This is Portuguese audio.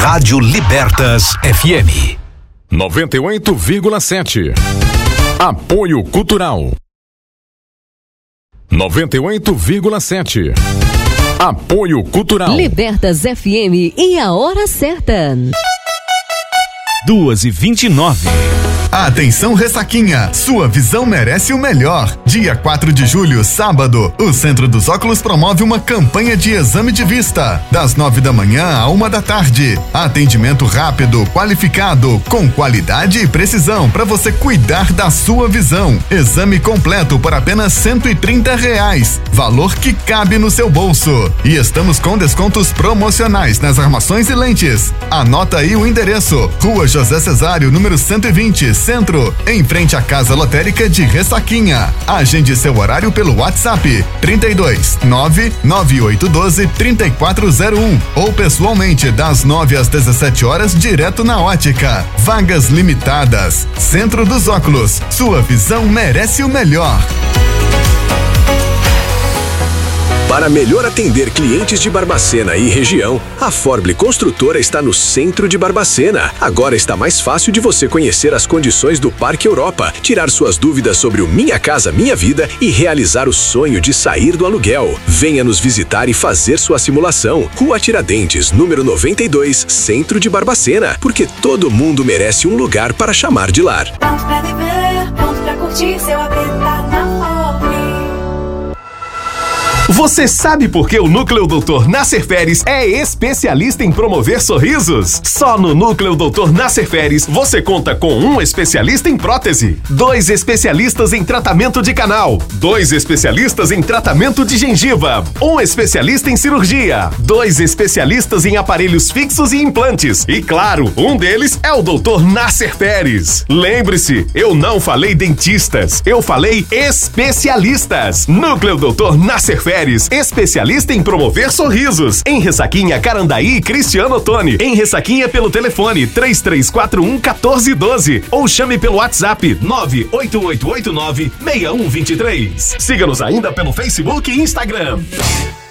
Rádio Libertas FM 98,7. Apoio Cultural 98,7. Apoio Cultural. Libertas FM e a hora certa. 2h29. Atenção, Ressaquinha, sua visão merece o melhor. Dia 4 de julho, sábado, o Centro dos Óculos promove uma campanha de exame de vista, das 9 da manhã à 1 da tarde. Atendimento rápido, qualificado, com qualidade e precisão para você cuidar da sua visão. Exame completo por apenas R$130, valor que cabe no seu bolso. E estamos com descontos promocionais nas armações e lentes. Anota aí o endereço: Rua José Cesário, número 120, Centro, em frente à Casa Lotérica de Ressaquinha. Agende seu horário pelo WhatsApp 32 99812 3401 ou pessoalmente das 9 às 17 horas direto na ótica. Vagas limitadas. Centro dos Óculos, sua visão merece o melhor. Para melhor atender clientes de Barbacena e região, a Forble Construtora está no centro de Barbacena. Agora está mais fácil de você conhecer as condições do Parque Europa, tirar suas dúvidas sobre o Minha Casa Minha Vida e realizar o sonho de sair do aluguel. Venha nos visitar e fazer sua simulação. Rua Tiradentes, número 92, centro de Barbacena, porque todo mundo merece um lugar para chamar de lar. Pronto pra viver, pronto pra curtir, seu AP tá na Forble. Você sabe por que o Núcleo Dr. Nasser Feres é especialista em promover sorrisos? Só no Núcleo Dr. Nasser Feres você conta com um especialista em prótese, 2 especialistas em tratamento de canal, 2 especialistas em tratamento de gengiva, 1 especialista em cirurgia, 2 especialistas em aparelhos fixos e implantes e, claro, um deles é o Dr. Nasser Feres. Lembre-se, eu não falei dentistas, eu falei especialistas. Núcleo Dr. Nasser Feres, especialista em promover sorrisos. Em Ressaquinha, Carandaí e Cristiano Ottoni. Em Ressaquinha pelo telefone 3341-1412 ou chame pelo WhatsApp 98889-6123. Siga-nos ainda pelo Facebook e Instagram.